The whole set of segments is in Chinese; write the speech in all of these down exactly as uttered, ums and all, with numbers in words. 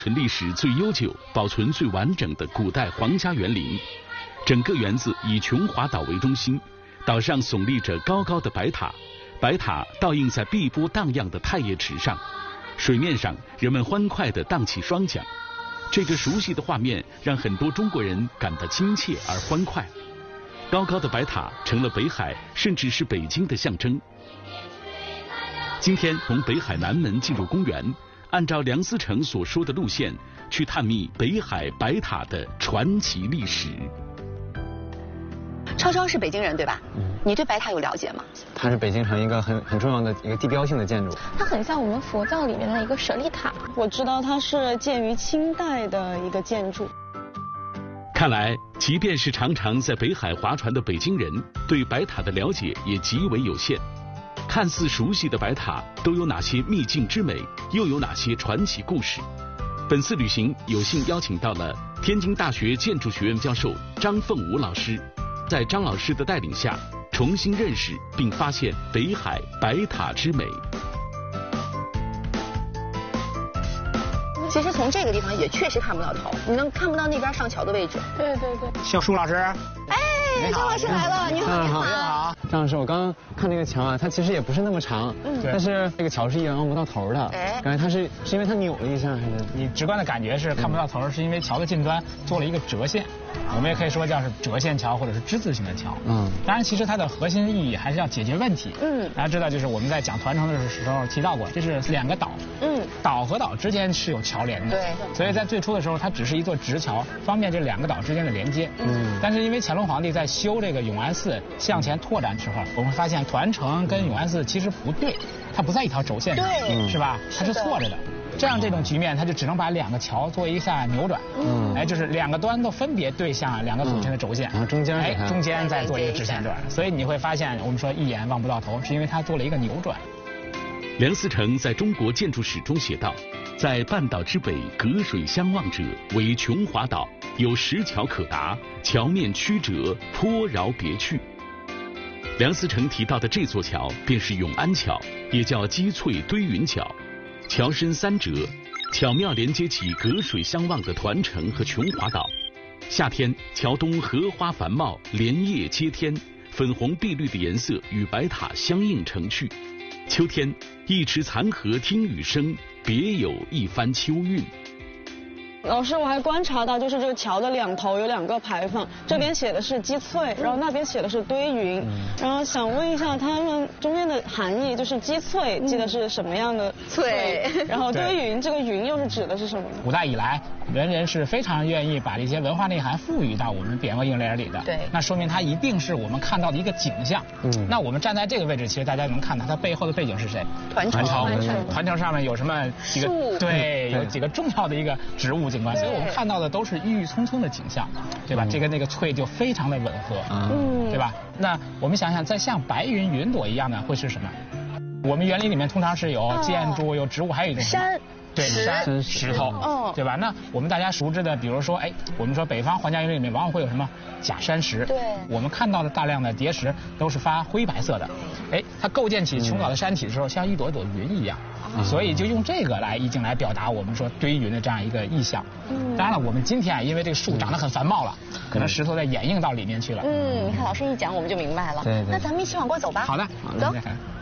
存历史最悠久、保存最完整的古代皇家园林。整个园子以琼华岛为中心，岛上耸立着高高的白塔，白塔倒映在碧波荡漾的太液池上，水面上人们欢快地荡起双桨。这个熟悉的画面让很多中国人感到亲切而欢快。高高的白塔成了北海，甚至是北京的象征。今天从北海南门进入公园，按照梁思成所说的路线，去探秘北海白塔的传奇历史。 超超是北京人对吧？ 嗯， 你对白塔有了解吗？ 它是北京城一个很很重要的一个地标性的建筑。 它很像我们佛教里面的一个舍利塔。 我知道它是建于清代的一个建筑。 看来，即便是常常在北海划船的北京人，对白塔的了解也极为有限。看似熟悉的白塔都有哪些秘境之美，又有哪些传奇故事？本次旅行有幸邀请到了天津大学建筑学院教授张凤武老师，在张老师的带领下，重新认识并发现北海白塔之美。 其实从这个地方也确实看不到头，你能看不到那边上桥的位置。 对对对。 小舒老师， 哎，张老师来了，你好，你好。 你好，张老师，我刚刚看那个桥啊，它其实也不是那么长，嗯，但是这个桥是一眼望不到头的。哎，感觉它是是因为它扭了一下，还是？ 你直观的感觉是看不到头，是因为桥的近端做了一个折线，我们也可以说叫是折线桥或者是之字形的桥。嗯，当然，其实它的核心意义还是要解决问题。嗯，大家知道，就是我们在讲团城的时候提到过，这是两个岛。嗯，岛和岛之间是有桥连的。 对。 所以在最初的时候，它只是一座直桥，方便这两个岛之间的连接。嗯。但是因为乾隆皇帝在修这个永安寺向前拓展之后，我们发现团城跟永安寺其实不对，它不在一条轴线上， 对， 是吧？它是错着的。这样这种局面，它就只能把两个桥做一下扭转。嗯。哎，就是两个端都分别对向两个组成的轴线， 然后中间哎中间再做一个直线转。所以你会发现，我们说一眼望不到头，是因为它做了一个扭转。 梁思成在中国建筑史中写道，在半岛之北，隔水相望者为琼华岛，有石桥可达，桥面曲折，颇饶别趣。梁思成提到的这座桥便是永安桥，也叫积翠堆云桥。桥身三折，巧妙连接起隔水相望的团城和琼华岛。夏天，桥东荷花繁茂，莲叶接天，粉红碧绿的颜色与白塔相映成趣。秋天，一池残荷听雨声，别有一番秋韵。 老师，我还观察到，就是这个桥的两头有两个牌坊，这边写的是积翠，然后那边写的是堆云。然后想问一下，他们中间的含义，就是积翠记得是什么样的翠，然后堆云这个云又是指的是什么呢？ 古代以来，人人是非常愿意把这些文化内涵赋予到我们匾额楹联里的。 对， 那说明它一定是我们看到的一个景象。嗯，那我们站在这个位置，其实大家能看到它背后的背景是谁？ 团城。 团城上面有什么几个？对，有几个重要的一个植物景观，所以我们看到的都是郁郁葱葱的景象，对吧？这个那个翠就非常的吻合，嗯，对吧？那我们想想，在像白云云朵一样的会是什么？我们园林里面通常是有建筑、有植物，还有一种山。 对，山石头，哦，对吧？那我们大家熟知的，比如说，哎，我们说北方皇家园林里面往往会有什么假山石？ 对， 我们看到的大量的叠石都是发灰白色的，哎，它构建起琼岛的山体的时候，像一朵朵云一样，嗯，所以就用这个来意境来表达我们说堆云的这样一个意象。嗯，当然了，我们今天啊，因为这个树长得很繁茂了，嗯，可能石头在掩映到里面去了。 嗯，你看老师一讲我们就明白了。 对对。 那咱们一起往过走吧。 好的， 走。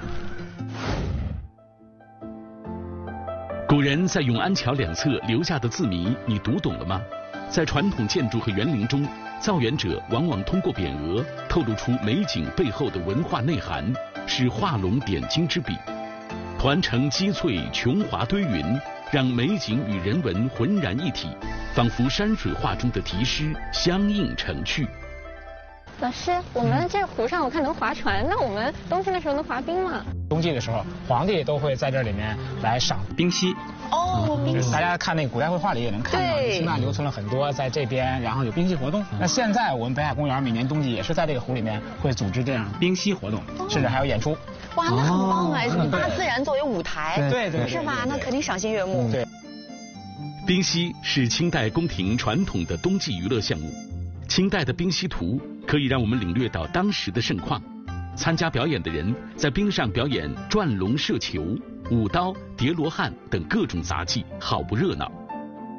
古人在永安桥两侧留下的字谜，你读懂了吗？在传统建筑和园林中，造园者往往通过匾额透露出美景背后的文化内涵，是画龙点睛之笔。团城积翠，琼华堆云，让美景与人文浑然一体，仿佛山水画中的题诗相映成趣。 老师，我们这湖上我看能划船，那我们冬天的时候能滑冰吗？ 冬季的时候，皇帝都会在这里面来赏冰溪。 哦，冰溪。 大家看那个古代绘画里也能看到，清代留存了很多在这边，然后有冰溪活动。那现在我们北海公园每年冬季也是在这个湖里面会组织这样冰溪活动，甚至还有演出。 哇，那很棒哎！大自然作为舞台， 对对， 是吧？那肯定赏心悦目。 对。 冰溪是清代宫廷传统的冬季娱乐项目。清代的冰溪图可以让我们领略到当时的盛况。参加表演的人在冰上表演转龙射球、舞刀、叠罗汉等各种杂技，好不热闹。